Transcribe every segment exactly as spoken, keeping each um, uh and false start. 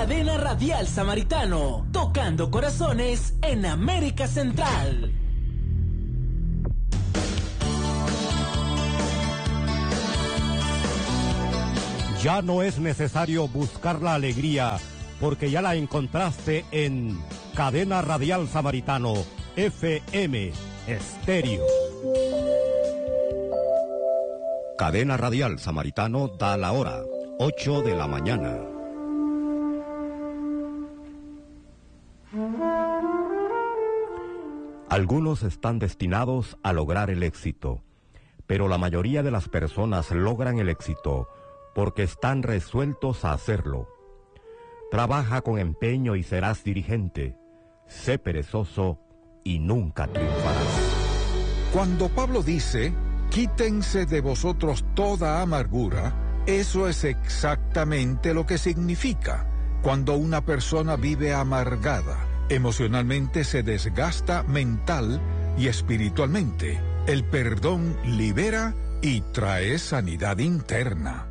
Cadena Radial Samaritano, tocando corazones en América Central. Ya no es necesario buscar la alegría, porque ya la encontraste en Cadena Radial Samaritano, F M Estéreo. Cadena Radial Samaritano da la hora, ocho de la mañana. Algunos están destinados a lograr el éxito, pero la mayoría de las personas logran el éxito porque están resueltos a hacerlo. Trabaja con empeño y serás dirigente. Sé perezoso y nunca triunfarás. Cuando Pablo dice, quítense de vosotros toda amargura, eso es exactamente lo que significa. Cuando una persona vive amargada, emocionalmente se desgasta mental y espiritualmente. El perdón libera y trae sanidad interna.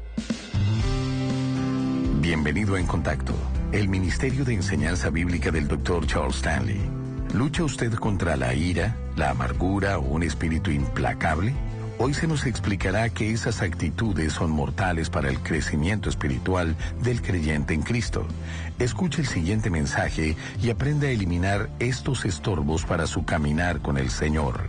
Bienvenido a En Contacto, el Ministerio de Enseñanza Bíblica del doctor Charles Stanley. ¿Lucha usted contra la ira, la amargura o un espíritu implacable? Hoy se nos explicará que esas actitudes son mortales para el crecimiento espiritual del creyente en Cristo. Escuche el siguiente mensaje y aprenda a eliminar estos estorbos para su caminar con el Señor.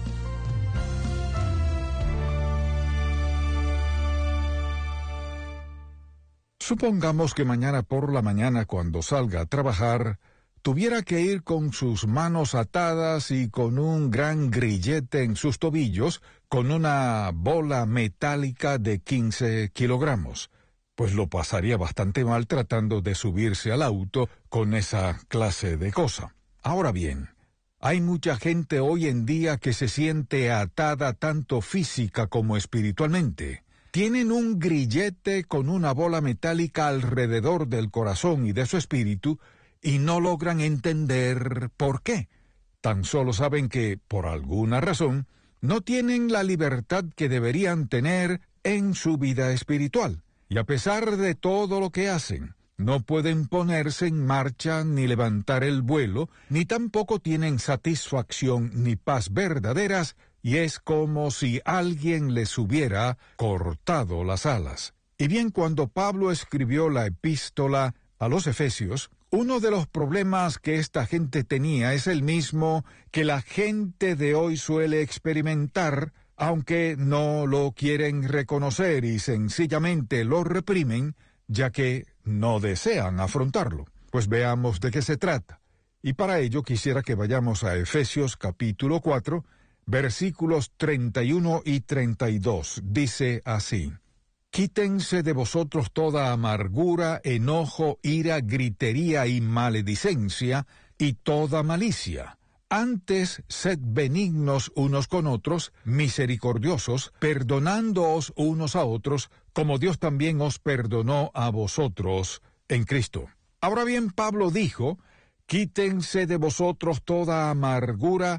Supongamos que mañana por la mañana, cuando salga a trabajar, tuviera que ir con sus manos atadas y con un gran grillete en sus tobillos, con una bola metálica de quince kilogramos. Pues lo pasaría bastante mal tratando de subirse al auto con esa clase de cosa. Ahora bien, hay mucha gente hoy en día que se siente atada tanto física como espiritualmente. Tienen un grillete con una bola metálica alrededor del corazón y de su espíritu y no logran entender por qué. Tan solo saben que, por alguna razón, no tienen la libertad que deberían tener en su vida espiritual. Y a pesar de todo lo que hacen, no pueden ponerse en marcha ni levantar el vuelo, ni tampoco tienen satisfacción ni paz verdaderas, y es como si alguien les hubiera cortado las alas. Y bien, cuando Pablo escribió la epístola a los Efesios, uno de los problemas que esta gente tenía es el mismo que la gente de hoy suele experimentar, aunque no lo quieren reconocer y sencillamente lo reprimen, ya que no desean afrontarlo. Pues veamos de qué se trata. Y para ello quisiera que vayamos a Efesios capítulo cuatro, versículos treinta y uno y treinta y dos. Dice así: Quítense de vosotros toda amargura, enojo, ira, gritería y maledicencia, y toda malicia. Antes sed benignos unos con otros, misericordiosos, perdonándoos unos a otros, como Dios también os perdonó a vosotros en Cristo. Ahora bien, Pablo dijo, quítense de vosotros toda amargura,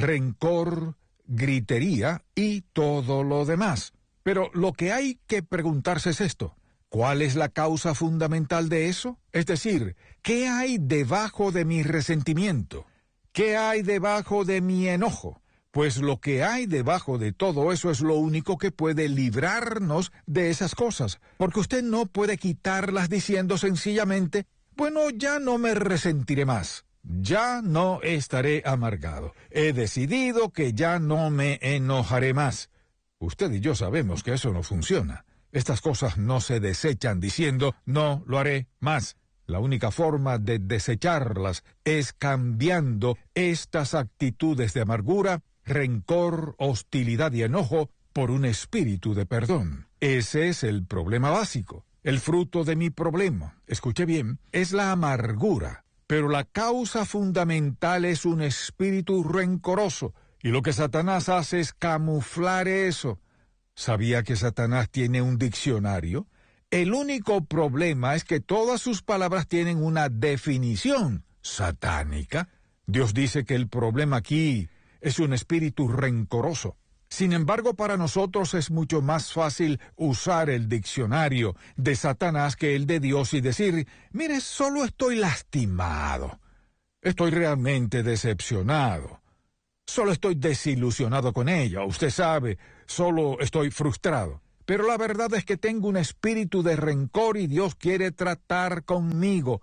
rencor, gritería y todo lo demás. Pero lo que hay que preguntarse es esto: ¿cuál es la causa fundamental de eso? Es decir, ¿qué hay debajo de mi resentimiento? ¿Qué hay debajo de mi enojo? Pues lo que hay debajo de todo eso es lo único que puede librarnos de esas cosas, porque usted no puede quitarlas diciendo sencillamente, bueno, ya no me resentiré más. Ya no estaré amargado. He decidido que ya no me enojaré más. Usted y yo sabemos que eso no funciona. Estas cosas no se desechan diciendo, no lo haré más. La única forma de desecharlas es cambiando estas actitudes de amargura, rencor, hostilidad y enojo por un espíritu de perdón. Ese es el problema básico. El fruto de mi problema, escuche bien, es la amargura. Pero la causa fundamental es un espíritu rencoroso, y lo que Satanás hace es camuflar eso. ¿Sabía que Satanás tiene un diccionario? El único problema es que todas sus palabras tienen una definición satánica. Dios dice que el problema aquí es un espíritu rencoroso. Sin embargo, para nosotros es mucho más fácil usar el diccionario de Satanás que el de Dios y decir, mire, solo estoy lastimado, estoy realmente decepcionado, solo estoy desilusionado con ella, usted sabe, solo estoy frustrado. Pero la verdad es que tengo un espíritu de rencor y Dios quiere tratar conmigo,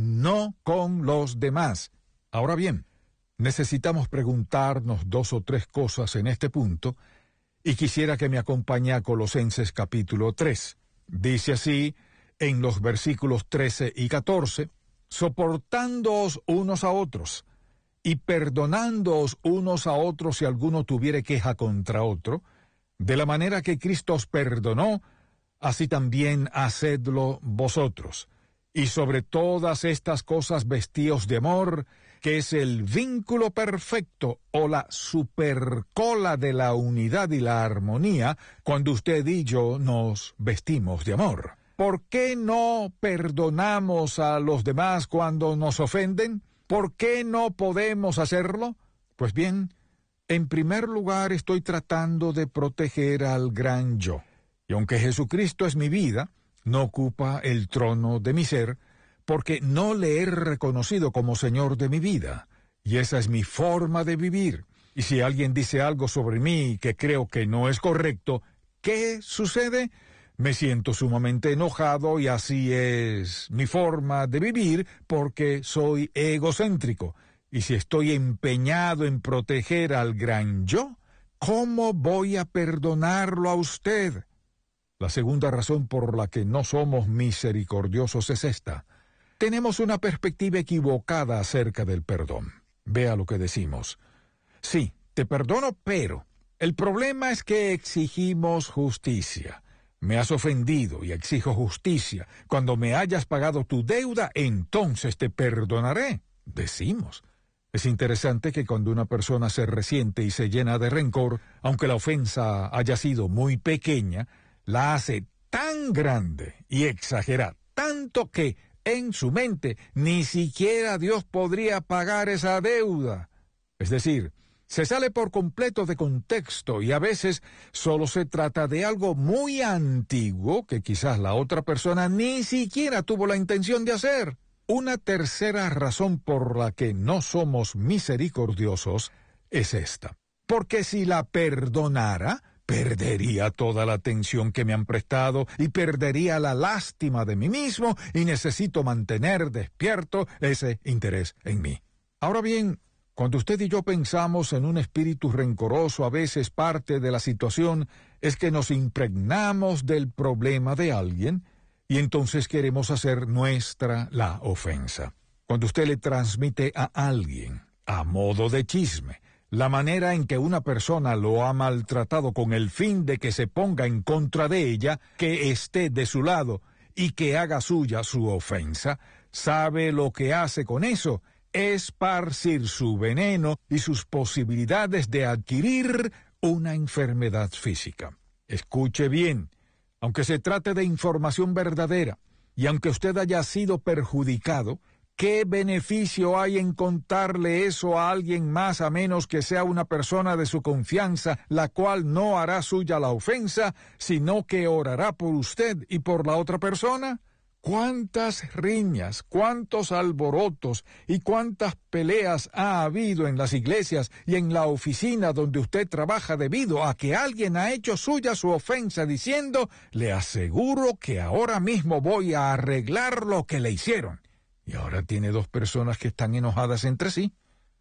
no con los demás. Ahora bien, necesitamos preguntarnos dos o tres cosas en este punto, y quisiera que me acompañe a Colosenses capítulo tres. Dice así, en los versículos trece y catorce, soportándoos unos a otros, y perdonándoos unos a otros si alguno tuviere queja contra otro, de la manera que Cristo os perdonó, así también hacedlo vosotros. Y sobre todas estas cosas vestíos de amor, que es el vínculo perfecto o la supercola de la unidad y la armonía, cuando usted y yo nos vestimos de amor. ¿Por qué no perdonamos a los demás cuando nos ofenden? ¿Por qué no podemos hacerlo? Pues bien, en primer lugar estoy tratando de proteger al gran yo. Y aunque Jesucristo es mi vida, no ocupa el trono de mi ser, porque no le he reconocido como Señor de mi vida, y esa es mi forma de vivir. Y si alguien dice algo sobre mí que creo que no es correcto, ¿qué sucede? Me siento sumamente enojado y así es mi forma de vivir porque soy egocéntrico. Y si estoy empeñado en proteger al gran yo, ¿cómo voy a perdonarlo a usted? La segunda razón por la que no somos misericordiosos es esta. Tenemos una perspectiva equivocada acerca del perdón. Vea lo que decimos. Sí, te perdono, pero el problema es que exigimos justicia. Me has ofendido y exijo justicia. Cuando me hayas pagado tu deuda, entonces te perdonaré, decimos. Es interesante que cuando una persona se resiente y se llena de rencor, aunque la ofensa haya sido muy pequeña, la hace tan grande y exagera tanto que en su mente ni siquiera Dios podría pagar esa deuda. Es decir, se sale por completo de contexto y a veces solo se trata de algo muy antiguo que quizás la otra persona ni siquiera tuvo la intención de hacer. Una tercera razón por la que no somos misericordiosos es esta. Porque si la perdonara, perdería toda la atención que me han prestado y perdería la lástima de mí mismo y necesito mantener despierto ese interés en mí. Ahora bien, cuando usted y yo pensamos en un espíritu rencoroso, a veces parte de la situación es que nos impregnamos del problema de alguien y entonces queremos hacer nuestra la ofensa. Cuando usted le transmite a alguien, a modo de chisme, la manera en que una persona lo ha maltratado con el fin de que se ponga en contra de ella, que esté de su lado y que haga suya su ofensa, ¿sabe lo que hace con eso? Esparcir su veneno y sus posibilidades de adquirir una enfermedad física. Escuche bien, aunque se trate de información verdadera, y aunque usted haya sido perjudicado, ¿qué beneficio hay en contarle eso a alguien más a menos que sea una persona de su confianza, la cual no hará suya la ofensa, sino que orará por usted y por la otra persona? ¿Cuántas riñas, cuántos alborotos y cuántas peleas ha habido en las iglesias y en la oficina donde usted trabaja debido a que alguien ha hecho suya su ofensa diciendo, le aseguro que ahora mismo voy a arreglar lo que le hicieron? Y ahora tiene dos personas que están enojadas entre sí.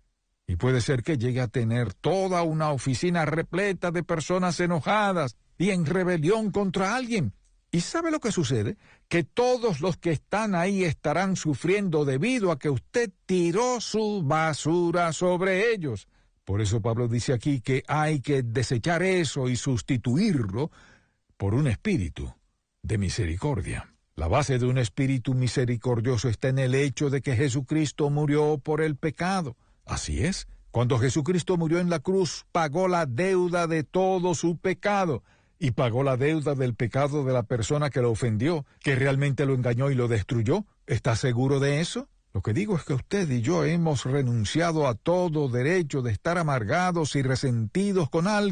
Y puede ser que llegue a tener toda una oficina repleta de personas enojadas y en rebelión contra alguien. ¿Y sabe lo que sucede? Que todos los que están ahí estarán sufriendo debido a que usted tiró su basura sobre ellos. Por eso Pablo dice aquí que hay que desechar eso y sustituirlo por un espíritu de misericordia. La base de un espíritu misericordioso está en el hecho de que Jesucristo murió por el pecado. Así es, cuando Jesucristo murió en la cruz, pagó la deuda de todo su pecado. Y pagó la deuda del pecado de la persona que lo ofendió, que realmente lo engañó y lo destruyó. ¿Está seguro de eso? Lo que digo es que usted y yo hemos renunciado a todo derecho de estar amargados y resentidos con alguien.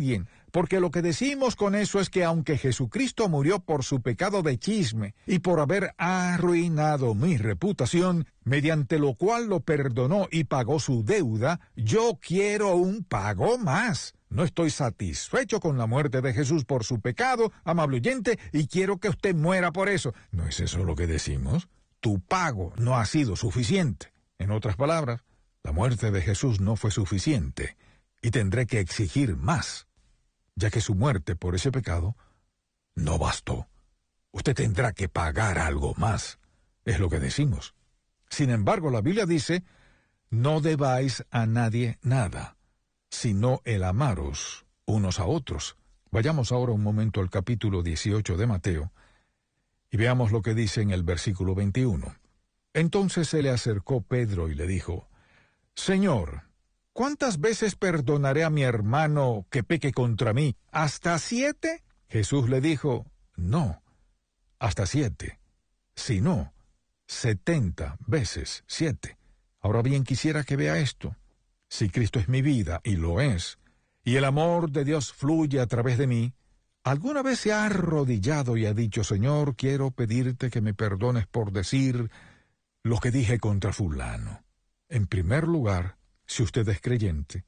Porque lo que decimos con eso es que aunque Jesucristo murió por su pecado de chisme y por haber arruinado mi reputación, mediante lo cual lo perdonó y pagó su deuda, yo quiero un pago más. No estoy satisfecho con la muerte de Jesús por su pecado, amable oyente, y quiero que usted muera por eso. ¿No es eso lo que decimos? Tu pago no ha sido suficiente. En otras palabras, la muerte de Jesús no fue suficiente y tendré que exigir más, ya que su muerte por ese pecado no bastó. Usted tendrá que pagar algo más, es lo que decimos. Sin embargo, la Biblia dice, no debáis a nadie nada, sino el amaros unos a otros. Vayamos ahora un momento al capítulo dieciocho de Mateo y veamos lo que dice en el versículo veintiuno. Entonces se le acercó Pedro y le dijo, Señor, ¿cuántas veces perdonaré a mi hermano que peque contra mí? ¿Hasta siete? Jesús le dijo, no, hasta siete, sino setenta veces siete. Ahora bien, quisiera que vea esto. Si Cristo es mi vida, y lo es, y el amor de Dios fluye a través de mí, ¿alguna vez se ha arrodillado y ha dicho, Señor, quiero pedirte que me perdones por decir lo que dije contra fulano? En primer lugar, si usted es creyente,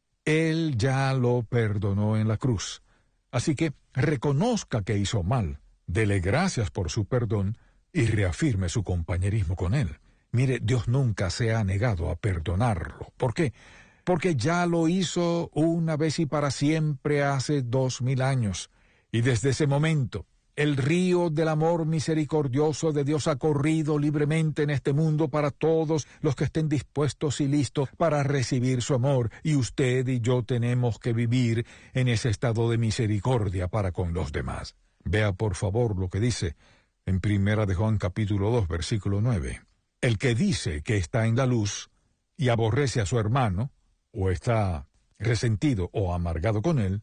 Él ya lo perdonó en la cruz. Así que reconozca que hizo mal, dele gracias por su perdón y reafirme su compañerismo con Él. Mire, Dios nunca se ha negado a perdonarlo. ¿Por qué? Porque ya lo hizo una vez y para siempre hace dos mil años. Y desde ese momento, el río del amor misericordioso de Dios ha corrido libremente en este mundo para todos los que estén dispuestos y listos para recibir su amor. Y usted y yo tenemos que vivir en ese estado de misericordia para con los demás. Vea por favor lo que dice en Primera de Juan capítulo dos, versículo nueve. El que dice que está en la luz y aborrece a su hermano, o está resentido o amargado con él,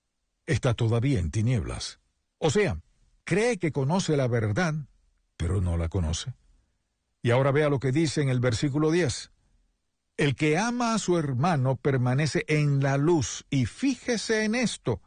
está todavía en tinieblas. O sea, cree que conoce la verdad, pero no la conoce. Y ahora vea lo que dice en el versículo diez. El que ama a su hermano permanece en la luz, y fíjese en esto,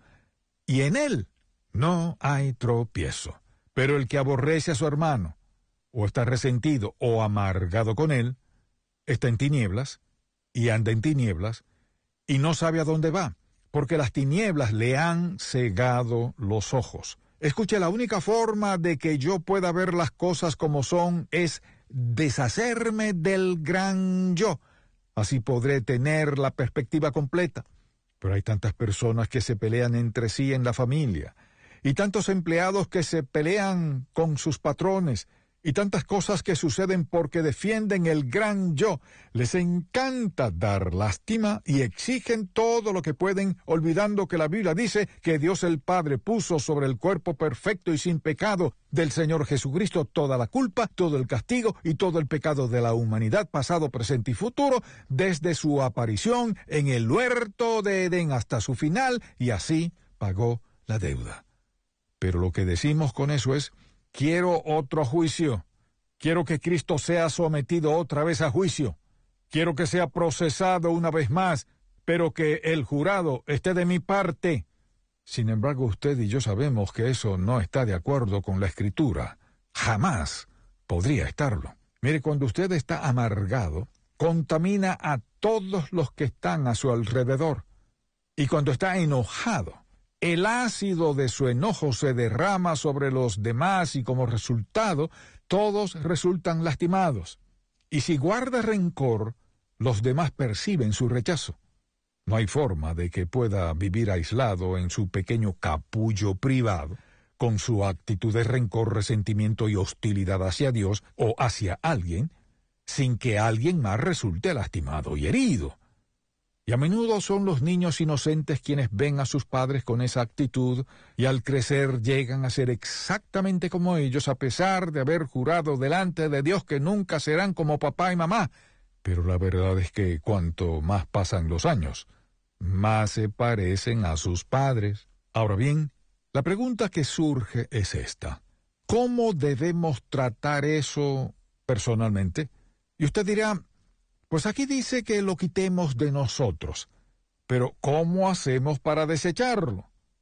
y en él no hay tropiezo. Pero el que aborrece a su hermano, o está resentido o amargado con él, está en tinieblas, y anda en tinieblas, y no sabe a dónde va, porque las tinieblas le han cegado los ojos. Escuche, la única forma de que yo pueda ver las cosas como son es deshacerme del gran yo. Así podré tener la perspectiva completa. Pero hay tantas personas que se pelean entre sí en la familia, y tantos empleados que se pelean con sus patrones, y tantas cosas que suceden porque defienden el gran yo. Les encanta dar lástima y exigen todo lo que pueden, olvidando que la Biblia dice que Dios el Padre puso sobre el cuerpo perfecto y sin pecado del Señor Jesucristo toda la culpa, todo el castigo y todo el pecado de la humanidad, pasado, presente y futuro, desde su aparición en el huerto de Edén hasta su final, y así pagó la deuda. Pero lo que decimos con eso es, quiero otro juicio. Quiero que Cristo sea sometido otra vez a juicio. Quiero que sea procesado una vez más, pero que el jurado esté de mi parte. Sin embargo, usted y yo sabemos que eso no está de acuerdo con la Escritura. Jamás podría estarlo. Mire, cuando usted está amargado, contamina a todos los que están a su alrededor. Y cuando está enojado, el ácido de su enojo se derrama sobre los demás y como resultado, todos resultan lastimados. Y si guarda rencor, los demás perciben su rechazo. No hay forma de que pueda vivir aislado en su pequeño capullo privado, con su actitud de rencor, resentimiento y hostilidad hacia Dios o hacia alguien, sin que alguien más resulte lastimado y herido. Y a menudo son los niños inocentes quienes ven a sus padres con esa actitud y al crecer llegan a ser exactamente como ellos, a pesar de haber jurado delante de Dios que nunca serán como papá y mamá. Pero la verdad es que cuanto más pasan los años, más se parecen a sus padres. Ahora bien, la pregunta que surge es esta. ¿Cómo debemos tratar eso personalmente? Y usted dirá, pues aquí dice que lo quitemos de nosotros. Pero ¿cómo hacemos para desecharlo?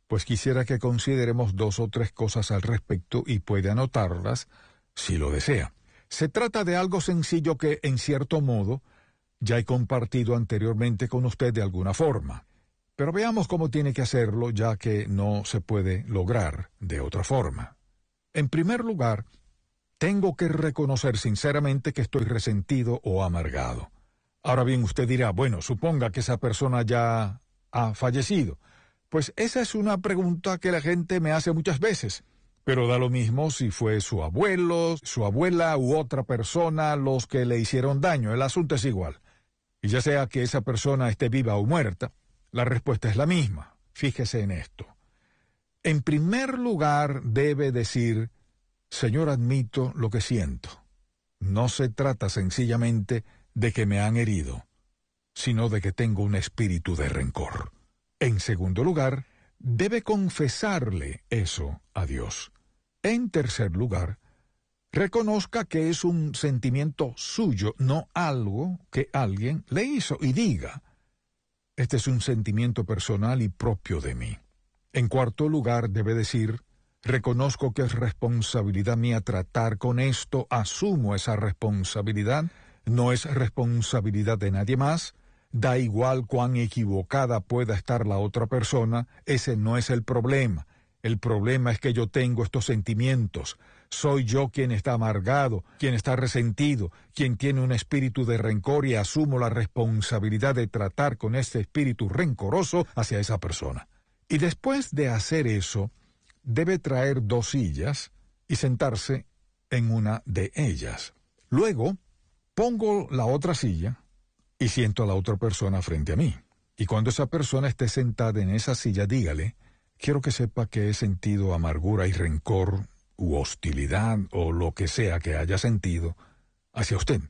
pues quisiera que consideremos dos o tres cosas al respecto y puede anotarlas si lo desea. Se trata de algo sencillo que, en cierto modo, ya he compartido anteriormente con usted de alguna forma. Pero veamos cómo tiene que hacerlo, ya que no se puede lograr de otra forma. En primer lugar, tengo que reconocer sinceramente que estoy resentido o amargado. Ahora bien, usted dirá, bueno, suponga que esa persona ya ha fallecido. Pues esa es una pregunta que la gente me hace muchas veces. Pero da lo mismo si fue su abuelo, su abuela u otra persona los que le hicieron daño. El asunto es igual. Y ya sea que esa persona esté viva o muerta, la respuesta es la misma. Fíjese en esto. En primer lugar, debe decir, Señor, admito lo que siento. No se trata sencillamente de que me han herido, sino de que tengo un espíritu de rencor. En segundo lugar, debe confesarle eso a Dios. En tercer lugar, reconozca que es un sentimiento suyo, no algo que alguien le hizo, y diga, este es un sentimiento personal y propio de mí. En cuarto lugar, debe decir, reconozco que es responsabilidad mía tratar con esto, asumo esa responsabilidad, no es responsabilidad de nadie más, da igual cuán equivocada pueda estar la otra persona, ese no es el problema. El problema es que yo tengo estos sentimientos. Soy yo quien está amargado, quien está resentido, quien tiene un espíritu de rencor y asumo la responsabilidad de tratar con ese espíritu rencoroso hacia esa persona. Y después de hacer eso, debe traer dos sillas y sentarse en una de ellas. Luego, pongo la otra silla y siento a la otra persona frente a mí. Y cuando esa persona esté sentada en esa silla, dígale, quiero que sepa que he sentido amargura y rencor u hostilidad o lo que sea que haya sentido hacia usted.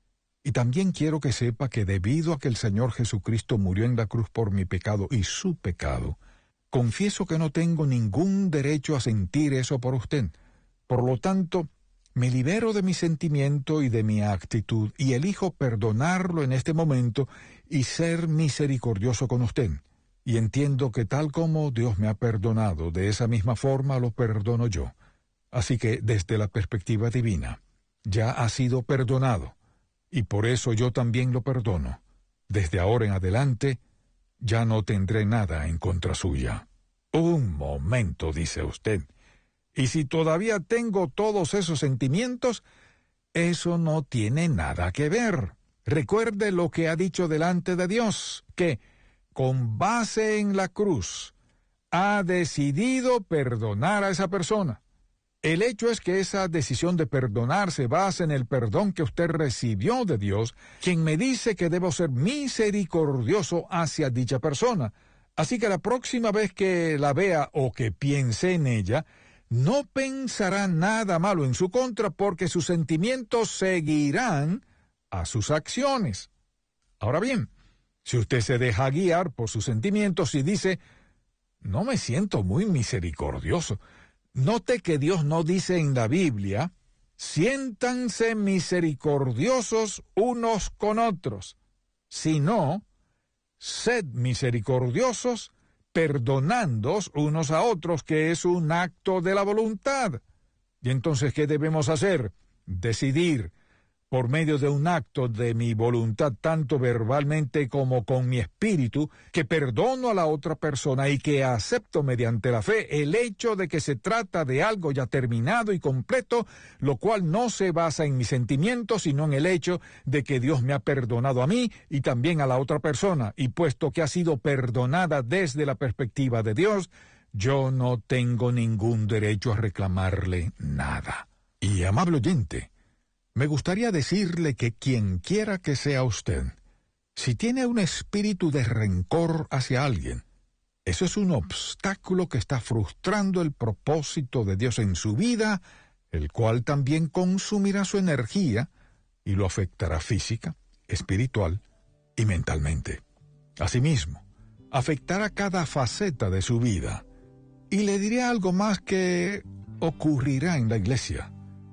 Y también quiero que sepa que debido a que el Señor Jesucristo murió en la cruz por mi pecado y su pecado, confieso que no tengo ningún derecho a sentir eso por usted. Por lo tanto, me libero de mi sentimiento y de mi actitud y elijo perdonarlo en este momento y ser misericordioso con usted. Y entiendo que tal como Dios me ha perdonado, de esa misma forma lo perdono yo. Así que, desde la perspectiva divina, ya ha sido perdonado, y por eso yo también lo perdono. Desde ahora en adelante, ya no tendré nada en contra suya. Un momento, dice usted. Y si todavía tengo todos esos sentimientos, eso no tiene nada que ver. Recuerde lo que ha dicho delante de Dios, que, con base en la cruz, ha decidido perdonar a esa persona. El hecho es que esa decisión de perdonar se basa en el perdón que usted recibió de Dios, quien me dice que debo ser misericordioso hacia dicha persona. Así que la próxima vez que la vea o que piense en ella, no pensará nada malo en su contra porque sus sentimientos seguirán a sus acciones. Ahora bien, si usted se deja guiar por sus sentimientos y dice, no me siento muy misericordioso, note que Dios no dice en la Biblia, siéntanse misericordiosos unos con otros, sino, sed misericordiosos, perdonándoos unos a otros, que es un acto de la voluntad. Y entonces, ¿qué debemos hacer? Decidir, por medio de un acto de mi voluntad, tanto verbalmente como con mi espíritu, que perdono a la otra persona y que acepto mediante la fe el hecho de que se trata de algo ya terminado y completo, lo cual no se basa en mis sentimientos, sino en el hecho de que Dios me ha perdonado a mí y también a la otra persona, y puesto que ha sido perdonada desde la perspectiva de Dios, yo no tengo ningún derecho a reclamarle nada. Y, amable oyente, me gustaría decirle que quien quiera que sea usted, si tiene un espíritu de rencor hacia alguien, eso es un obstáculo que está frustrando el propósito de Dios en su vida, el cual también consumirá su energía y lo afectará física, espiritual y mentalmente. Asimismo, afectará cada faceta de su vida. Y le diré algo más que ocurrirá en la iglesia.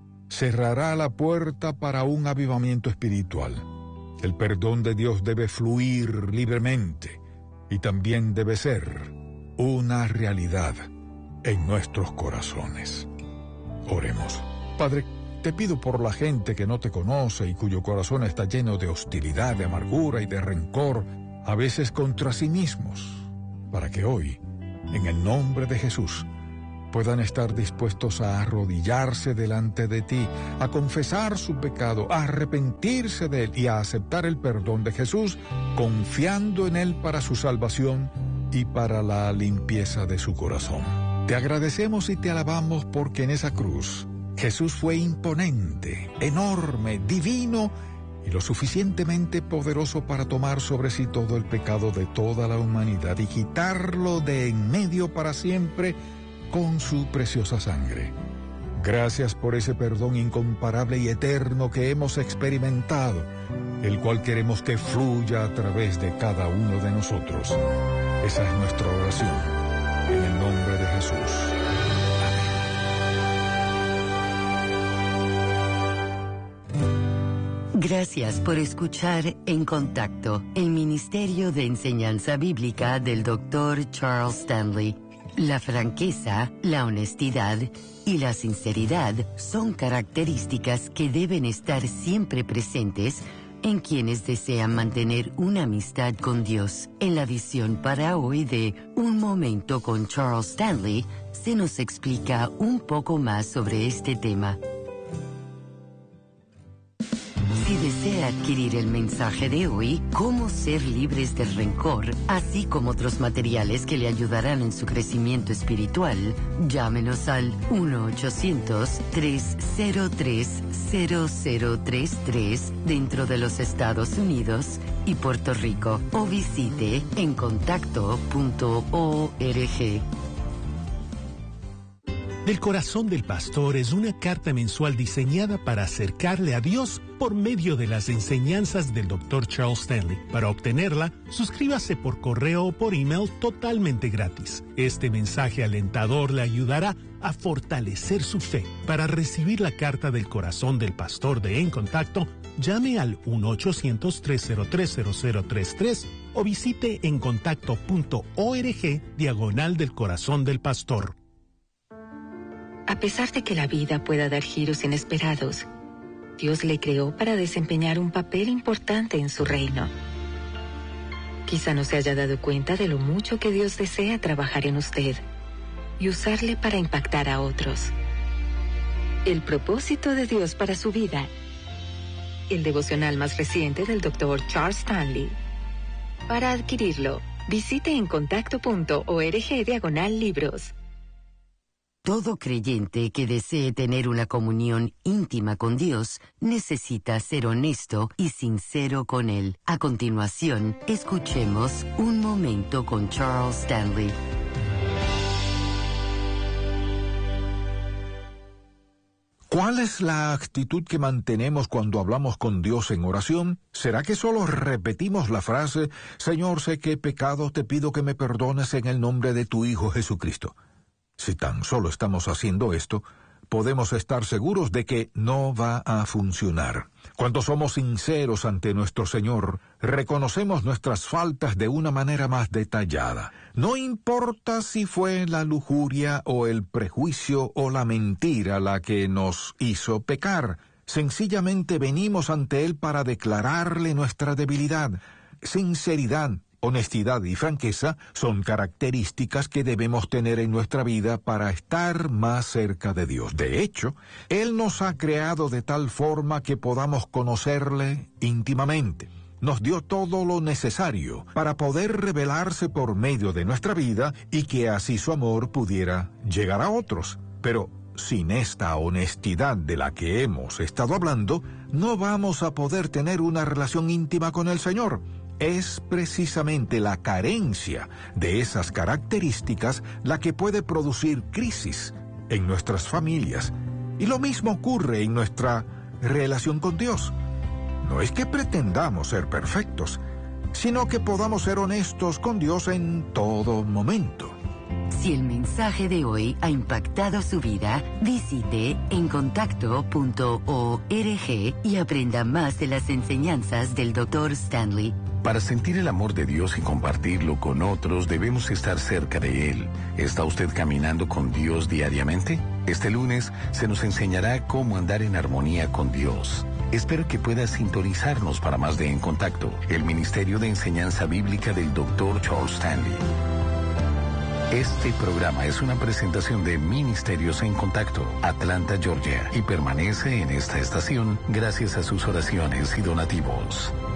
Cerrará la puerta para un avivamiento espiritual. El perdón de Dios debe fluir libremente y también debe ser una realidad en nuestros corazones. Oremos. Padre, te pido por la gente que no te conoce y cuyo corazón está lleno de hostilidad, de amargura y de rencor, a veces contra sí mismos, para que hoy, en el nombre de Jesús, puedan estar dispuestos a arrodillarse delante de ti, a confesar su pecado, a arrepentirse de él y a aceptar el perdón de Jesús, confiando en él para su salvación y para la limpieza de su corazón. Te agradecemos y te alabamos porque en esa cruz Jesús fue imponente, enorme, divino y lo suficientemente poderoso para tomar sobre sí todo el pecado de toda la humanidad y quitarlo de en medio para siempre con su preciosa sangre. Gracias por ese perdón incomparable y eterno que hemos experimentado, el cual queremos que fluya a través de cada uno de nosotros. Esa es nuestra oración, en el nombre de Jesús. Gracias por escuchar En Contacto, el Ministerio de Enseñanza Bíblica del doctor Charles Stanley. La franqueza, la honestidad y la sinceridad son características que deben estar siempre presentes en quienes desean mantener una amistad con Dios. En la edición para hoy de Un Momento con Charles Stanley, se nos explica un poco más sobre este tema. Si desea adquirir el mensaje de hoy, Cómo ser libres del rencor, así como otros materiales que le ayudarán en su crecimiento espiritual, llámenos al uno ochocientos, tres cero tres, cero cero tres tres dentro de los Estados Unidos y Puerto Rico o visite en contacto punto org. Del Corazón del Pastor es una carta mensual diseñada para acercarle a Dios por medio de las enseñanzas del doctor Charles Stanley. Para obtenerla, suscríbase por correo o por email totalmente gratis. Este mensaje alentador le ayudará a fortalecer su fe. Para recibir la carta del Corazón del Pastor de En Contacto, llame al uno ochocientos, tres cero tres, cero cero tres tres o visite en contacto punto org diagonal del Corazón del Pastor. A pesar de que la vida pueda dar giros inesperados, Dios le creó para desempeñar un papel importante en su reino. Quizá no se haya dado cuenta de lo mucho que Dios desea trabajar en usted y usarle para impactar a otros. El propósito de Dios para su vida. El devocional más reciente del doctor Charles Stanley. Para adquirirlo, visite en contacto punto org diagonal libros. Todo creyente que desee tener una comunión íntima con Dios necesita ser honesto y sincero con Él. A continuación, escuchemos Un Momento con Charles Stanley. ¿Cuál es la actitud que mantenemos cuando hablamos con Dios en oración? ¿Será que solo repetimos la frase, Señor, sé que he pecado, te pido que me perdones en el nombre de tu Hijo Jesucristo? Si tan solo estamos haciendo esto, podemos estar seguros de que no va a funcionar. Cuando somos sinceros ante nuestro Señor, reconocemos nuestras faltas de una manera más detallada. No importa si fue la lujuria o el prejuicio o la mentira la que nos hizo pecar. Sencillamente venimos ante Él para declararle nuestra debilidad. Sinceridad, honestidad y franqueza son características que debemos tener en nuestra vida para estar más cerca de Dios. De hecho, Él nos ha creado de tal forma que podamos conocerle íntimamente. Nos dio todo lo necesario para poder revelarse por medio de nuestra vida y que así su amor pudiera llegar a otros. Pero sin esta honestidad de la que hemos estado hablando, no vamos a poder tener una relación íntima con el Señor. Es precisamente la carencia de esas características la que puede producir crisis en nuestras familias. Y lo mismo ocurre en nuestra relación con Dios. No es que pretendamos ser perfectos, sino que podamos ser honestos con Dios en todo momento. Si el mensaje de hoy ha impactado su vida, visite encontacto punto org y aprenda más de las enseñanzas del doctor Stanley. Para sentir el amor de Dios y compartirlo con otros, debemos estar cerca de Él. ¿Está usted caminando con Dios diariamente? Este lunes se nos enseñará cómo andar en armonía con Dios. Espero que pueda sintonizarnos para más de En Contacto, el Ministerio de Enseñanza Bíblica del doctor Charles Stanley. Este programa es una presentación de Ministerios en Contacto, Atlanta, Georgia, y permanece en esta estación gracias a sus oraciones y donativos.